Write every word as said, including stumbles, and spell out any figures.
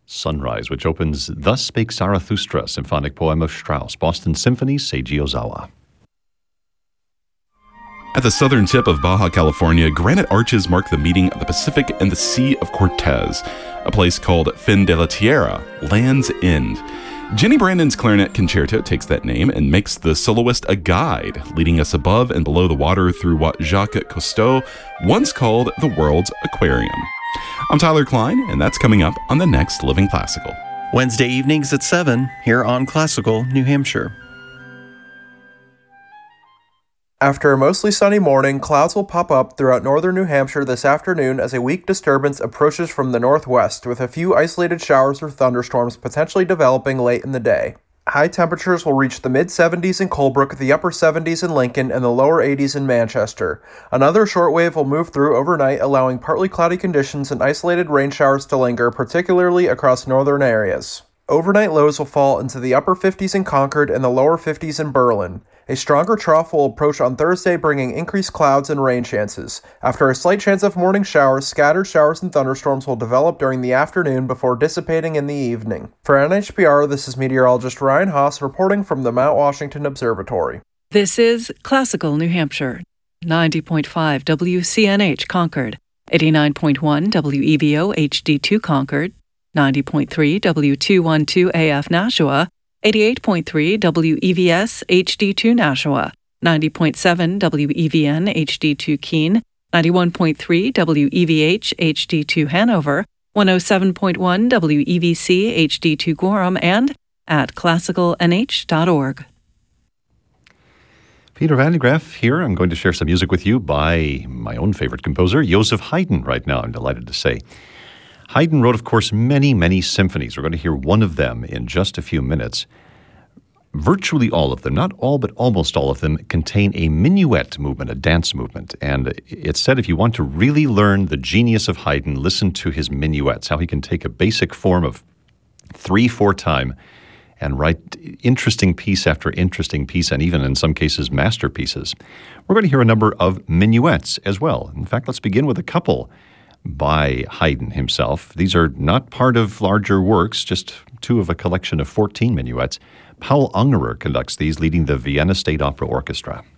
Sunrise, which opens Thus Spake Zarathustra, symphonic poem of Strauss, Boston Symphony, Seiji Ozawa. At the southern tip of Baja California, granite arches mark the meeting of the Pacific and the Sea of Cortez, a place called Fin de la Tierra, Land's End. Jenny Brandon's clarinet concerto takes that name and makes the soloist a guide, leading us above and below the water through what Jacques Cousteau once called the world's aquarium. I'm Tyler Klein, and that's coming up on the next Living Classical. Wednesday evenings at seven here on Classical New Hampshire. After a mostly sunny morning, clouds will pop up throughout northern New Hampshire this afternoon as a weak disturbance approaches from the northwest, with a few isolated showers or thunderstorms potentially developing late in the day. High temperatures will reach the mid-seventies in Colebrook, the upper seventies in Lincoln, and the lower eighties in Manchester. Another shortwave will move through overnight, allowing partly cloudy conditions and isolated rain showers to linger, particularly across northern areas. Overnight lows will fall into the upper fifties in Concord and the lower fifties in Berlin. A stronger trough will approach on Thursday, bringing increased clouds and rain chances. After a slight chance of morning showers, scattered showers and thunderstorms will develop during the afternoon before dissipating in the evening. For N H P R, this is meteorologist Ryan Haas reporting from the Mount Washington Observatory. This is Classical New Hampshire, ninety point five W C N H Concord, eighty-nine point one W E V O H D two Concord, ninety point three W two twelve A F Nashua, eighty-eight point three W E V S H D two Nashua, ninety point seven W E V N H D two Keene, ninety-one point three W E V H H D two Hanover, one oh seven point one W E V C H D two Gorham, and at classical n h dot org. Peter Van de Graaff here. I'm going to share some music with you by my own favorite composer, Joseph Haydn, right now, I'm delighted to say. Haydn wrote, of course, many, many symphonies. We're going to hear one of them in just a few minutes. Virtually all of them, not all, but almost all of them, contain a minuet movement, a dance movement. And it's said if you want to really learn the genius of Haydn, listen to his minuets, how he can take a basic form of three, four time and write interesting piece after interesting piece, and even in some cases masterpieces. We're going to hear a number of minuets as well. In fact, let's begin with a couple by Haydn himself. These are not part of larger works, just two of a collection of fourteen minuets. Paul Ungerer conducts these, leading the Vienna State Opera Orchestra.